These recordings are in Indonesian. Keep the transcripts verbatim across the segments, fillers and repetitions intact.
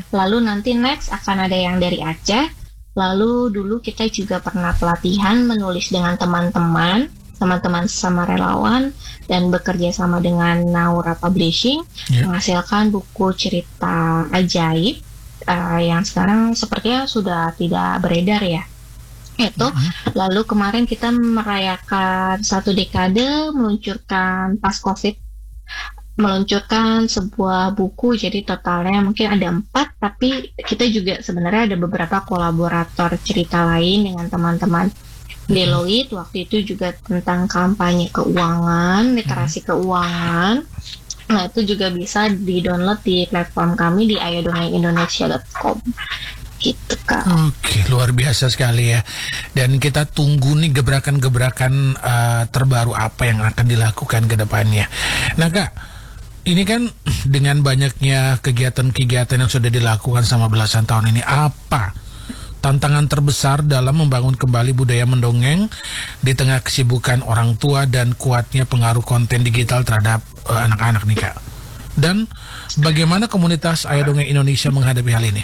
Lalu nanti next akan ada yang dari Aceh. Lalu dulu kita juga pernah pelatihan menulis dengan teman-teman, teman-teman sama relawan, dan bekerja sama dengan Naura Publishing, yeah. menghasilkan buku cerita ajaib uh, yang sekarang sepertinya sudah tidak beredar ya. Itu. Mm-hmm. Lalu kemarin kita merayakan satu dekade, meluncurkan pas COVID, meluncurkan sebuah buku, jadi totalnya mungkin ada empat, tapi kita juga sebenarnya ada beberapa kolaborator cerita lain dengan teman-teman Deloitte. Waktu itu juga tentang kampanye keuangan, literasi keuangan. Nah, itu juga bisa di-download di platform kami di ayo dongeng indonesia dot com. Gitu, Kak. Oke, luar biasa sekali ya. Dan kita tunggu nih gebrakan-gebrakan uh, terbaru apa yang akan dilakukan ke depannya. Nah, Kak, ini kan dengan banyaknya kegiatan-kegiatan yang sudah dilakukan selama belasan tahun ini, apa tantangan terbesar dalam membangun kembali budaya mendongeng di tengah kesibukan orang tua dan kuatnya pengaruh konten digital terhadap uh, anak-anak nih, Kak? Dan bagaimana komunitas Ayo Dongeng Indonesia menghadapi hal ini?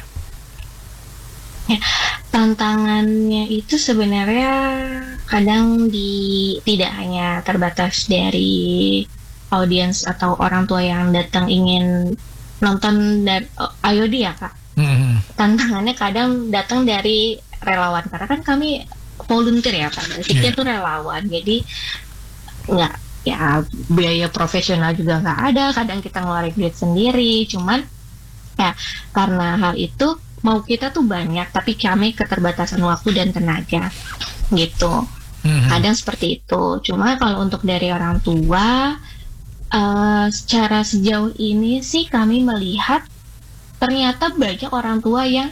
Ya, tantangannya itu sebenarnya kadang di tidak hanya terbatas dari audiens atau orang tua yang datang ingin nonton dari oh, I O D ya, Kak. Mm-hmm. Tantangannya kadang datang dari relawan, karena kan kami volunteer ya, Kak. Basicnya yeah. tuh relawan, jadi nggak ya biaya profesional juga nggak ada. Kadang kita ngeluarin duit sendiri, cuman ya karena hal itu mau kita tuh banyak, tapi kami keterbatasan waktu dan tenaga, gitu. Mm-hmm. Kadang seperti itu. Cuma kalau untuk dari orang tua, uh, secara sejauh ini sih kami melihat ternyata banyak orang tua yang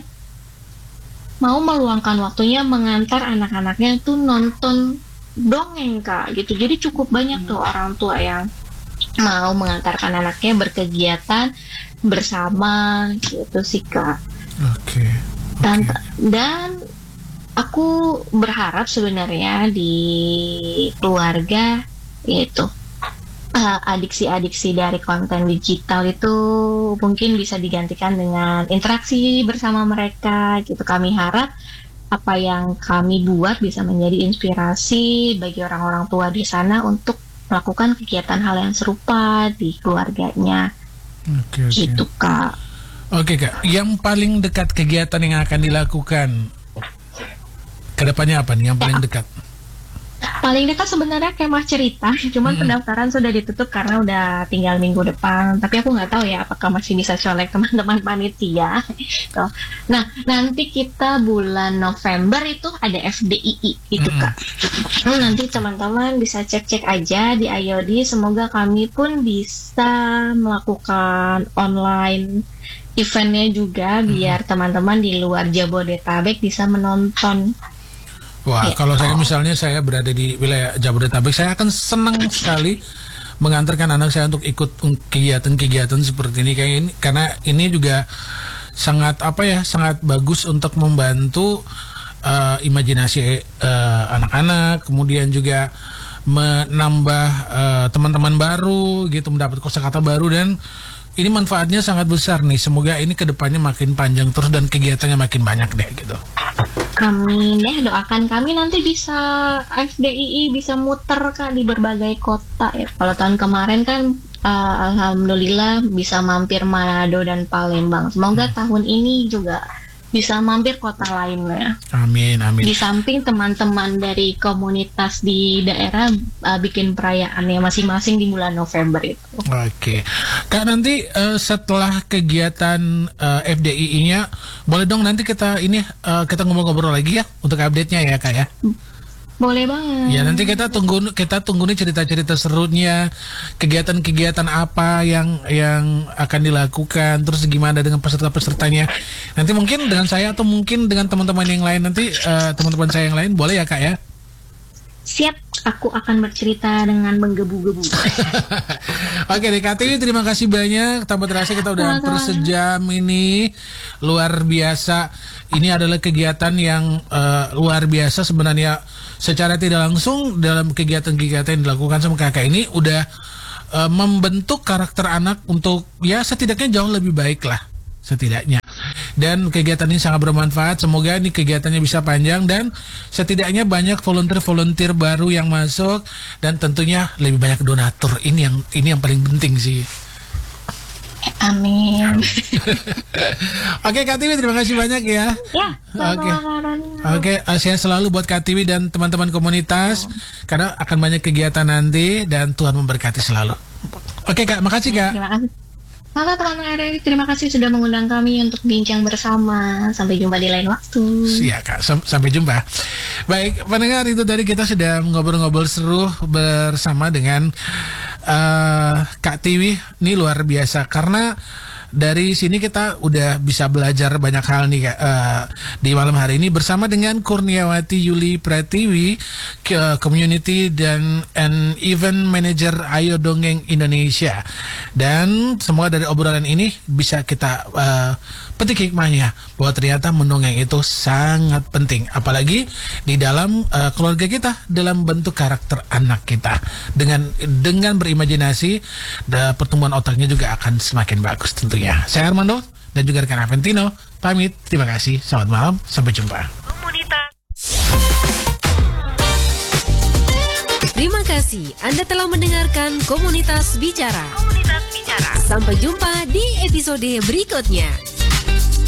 mau meluangkan waktunya mengantar anak-anaknya tuh nonton dongeng, Kak, gitu. Jadi cukup banyak mm-hmm. tuh orang tua yang mau mengantarkan anaknya berkegiatan bersama, gitu sih, Kak. Oke. Okay, okay. Dan, dan aku berharap sebenarnya di keluarga yaitu uh, adiksi-adiksi dari konten digital itu mungkin bisa digantikan dengan interaksi bersama mereka, gitu. Kami harap apa yang kami buat bisa menjadi inspirasi bagi orang-orang tua di sana untuk melakukan kegiatan hal yang serupa di keluarganya. Okay, okay. Gitu, Kak. Oke, Kak, yang paling dekat kegiatan yang akan dilakukan kedepannya apa nih yang paling dekat? Paling dekat sebenarnya kemah cerita, cuman hmm. pendaftaran sudah ditutup karena udah tinggal minggu depan. Tapi aku nggak tahu ya apakah masih bisa colek teman-teman panitia. Tuh. Nah, nanti kita bulan November itu ada F D I I itu, hmm. Kak. Nah, nanti teman-teman bisa cek-cek aja di I O D. Semoga kami pun bisa melakukan online eventnya juga biar hmm. teman-teman di luar Jabodetabek bisa menonton. Wah, ya. Kalau saya misalnya saya berada di wilayah Jabodetabek, saya akan senang sekali mengantarkan anak saya untuk ikut kegiatan-kegiatan seperti ini kayak ini, karena ini juga sangat apa ya, sangat bagus untuk membantu uh, imajinasi uh, anak-anak, kemudian juga menambah uh, teman-teman baru gitu, mendapat kosakata baru, dan ini manfaatnya sangat besar nih. Semoga ini kedepannya makin panjang terus dan kegiatannya makin banyak deh gitu. Amin deh, doakan kami nanti bisa F D I I bisa muter, Kak, di berbagai kota ya. Kalau tahun kemarin kan uh, alhamdulillah bisa mampir Manado dan Palembang. Semoga hmm. tahun ini juga bisa mampir kota lainnya. Amin, amin. Di samping teman-teman dari komunitas di daerah uh, bikin perayaannya masing-masing di bulan November itu. Oke, Kak, nanti uh, setelah kegiatan uh, F D I I-nya, boleh dong nanti kita ini uh, kita ngobrol-ngobrol lagi ya untuk update-nya ya, Kak ya. Boleh banget. Ya, nanti kita tunggu kita tunggu nih cerita-cerita serunya, kegiatan-kegiatan apa yang yang akan dilakukan, terus gimana dengan peserta-pesertanya. Nanti mungkin dengan saya atau mungkin dengan teman-teman yang lain, nanti uh, teman-teman saya yang lain, boleh ya, Kak ya? Siap, aku akan bercerita dengan menggebu-gebu. Oke deh, Kak Tiwi, terima kasih banyak. Tanpa terasa kita udah hampir sejam ini. Luar biasa. Ini adalah kegiatan yang uh, luar biasa sebenarnya. Secara tidak langsung dalam kegiatan-kegiatan yang dilakukan sama kakak ini udah uh, membentuk karakter anak untuk ya setidaknya jauh lebih baik lah setidaknya. dan kegiatan ini sangat bermanfaat. Semoga ini kegiatannya bisa panjang dan setidaknya banyak volunteer-volunteer baru yang masuk dan tentunya lebih banyak donatur. Ini yang ini yang paling penting sih. Amin. Oke, Kak Tiwi, terima kasih banyak ya. Ya, Oke, oke, uh, saya selalu buat Kak Tiwi dan teman-teman komunitas karena akan banyak kegiatan nanti dan Tuhan memberkati selalu. Oke Kak, makasih Kak. Terima kasih. Maka teman Ari, terima kasih sudah mengundang kami untuk bincang bersama. Sampai jumpa di lain waktu. Iya Kak, Sam- sampai jumpa. Baik, pendengar, itu tadi kita sudah ngobrol-ngobrol seru bersama dengan uh, Kak Tiwi. Ini luar biasa karena dari sini kita udah bisa belajar banyak hal nih Kak, uh, di malam hari ini bersama dengan Kurniawati Yuli Pratiwi, ke Community dan and Event Manager Ayo Dongeng Indonesia. Dan semua dari obrolan ini bisa kita uh, petik hikmahnya bahwa ternyata mendongeng itu sangat penting, apalagi di dalam uh, keluarga kita, dalam bentuk karakter anak kita. Dengan dengan berimajinasi, da, pertumbuhan otaknya juga akan semakin bagus tentunya. Saya Armando dan juga rekan Aventino pamit. Terima kasih. Selamat malam. Sampai jumpa. Terima kasih Anda telah mendengarkan Komunitas Bicara. Komunitas Bicara. Sampai jumpa di episode berikutnya.